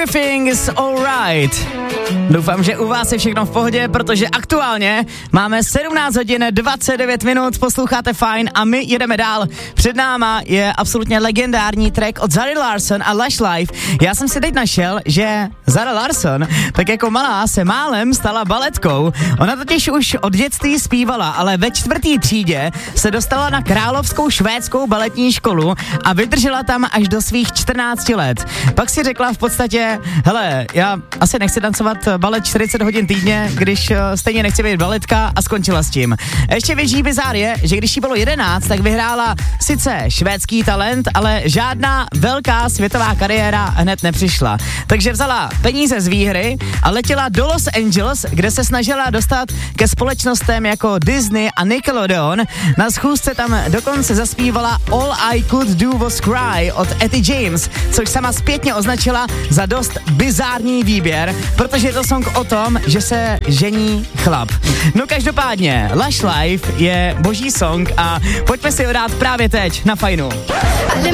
Everything is alright. Doufám, že u vás je všechno v pohodě, protože aktuálně máme 17 hodin 29 minut, posloucháte Fajn a my jedeme dál. Před náma je absolutně legendární track od Zary Larsson a Lush Life. Já jsem si teď našel, že Zara Larsson tak jako malá se málem stala baletkou. Ona totiž už od dětství zpívala, ale ve 4. třídě se dostala na Královskou švédskou baletní školu a vydržela tam až do svých 14 let. Pak si řekla v podstatě, hele, já asi nechci tancovat balet 40 hodin týdně, když stejně nechci být baletka, a skončila s tím. Ještě větší bizár je, že když jí bylo 11, tak vyhrála sice švédský talent, ale žádná velká světová kariéra hned nepřišla. Takže vzala peníze z výhry a letěla do Los Angeles, kde se snažila dostat ke společnostem jako Disney a Nickelodeon. Na schůzce tam dokonce zaspívala All I Could Do Was Cry od Etty James, což sama zpětně označila za dost bizární výběr, protože je to song o tom, že se žení chlap. No každopádně, Lush Life je boží song a pojďme si ho dát právě teď na Fajnu.